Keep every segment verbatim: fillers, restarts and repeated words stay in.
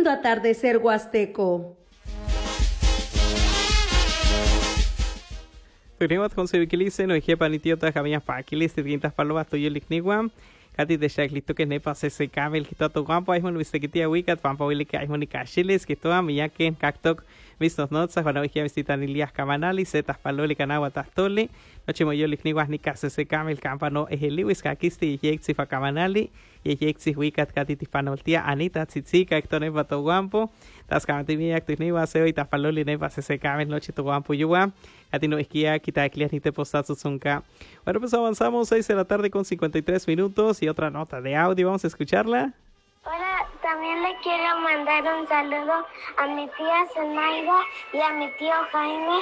lindo atardecer huasteco. Tenemos con su vikilice, no dije panitiota, javias paquiles, te quintas palomas, tuyo ligniwam. Kati de Shaklito que nepa se se cabe el quito guampo, hay un viste que tía wicat, pampa wili que hay un cachiles, que toda mi yaque, cactoc, vistos notas, cuando dije visitan ilias camanali, setas paloli, canagua tastoli, noche moyo ligniwas ni case se cabe el campano, es el liwis, caquisti, y yexi fa camanali, y yexi wicat, cati tispanoltia, anita, tzitzika, ecto nepa to guampo, tas camatimi acto niwa, seo y taspaloli nepa se se cabe, noche to guampo yuwa. Atino esquía, quita clias ni te postazo zunca. Bueno, pues avanzamos, seis de la tarde con cincuenta y tres minutos y otra nota de audio. Vamos a escucharla. Hola, también le quiero mandar un saludo a mi tía Zenaida y a mi tío Jaime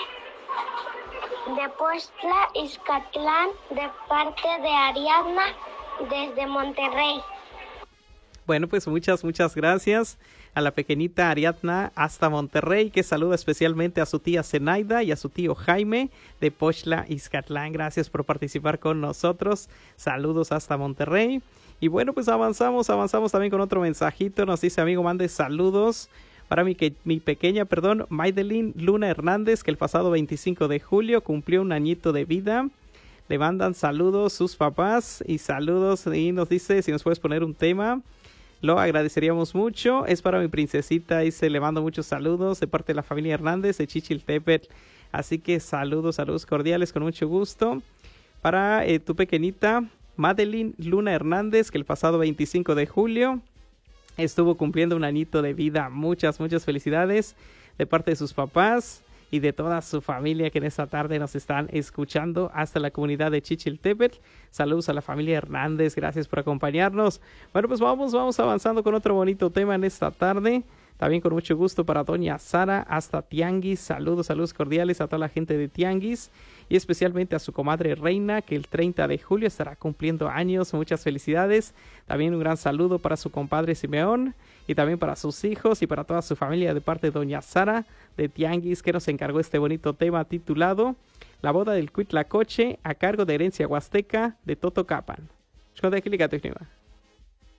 de Postla, Izcatlán, de parte de Ariadna, desde Monterrey. Bueno, pues muchas, muchas gracias a la pequeñita Ariadna hasta Monterrey, que saluda especialmente a su tía Zenaida y a su tío Jaime de Pochla, Izcatlán. Gracias por participar con nosotros. Saludos hasta Monterrey. Y bueno, pues avanzamos, avanzamos también con otro mensajito. Nos dice, amigo, mande saludos para mi, que, mi pequeña, perdón, Maydelin Luna Hernández, que el pasado veinticinco de julio cumplió un añito de vida. Le mandan saludos sus papás y saludos, y nos dice si nos puedes poner un tema. Lo agradeceríamos mucho. Es para mi princesita y se le mando muchos saludos de parte de la familia Hernández de Chichiltepetl. Así que saludos, saludos cordiales con mucho gusto. Para eh, tu pequeñita Madeline Luna Hernández, que el pasado veinticinco de julio estuvo cumpliendo un añito de vida. Muchas, muchas felicidades de parte de sus papás y de toda su familia que en esta tarde nos están escuchando hasta la comunidad de Chichiltepetl. Saludos a la familia Hernández, gracias por acompañarnos. Bueno, pues vamos, vamos avanzando con otro bonito tema en esta tarde. También con mucho gusto para doña Sara hasta Tianguis. Saludos, saludos cordiales a toda la gente de Tianguis y especialmente a su comadre Reina, que el treinta de julio estará cumpliendo años. Muchas felicidades. También un gran saludo para su compadre Simeón y también para sus hijos y para toda su familia de parte de doña Sara de Tianguis, que nos encargó este bonito tema titulado La boda del Cuitlacoche a cargo de Herencia Huasteca de Totocapan.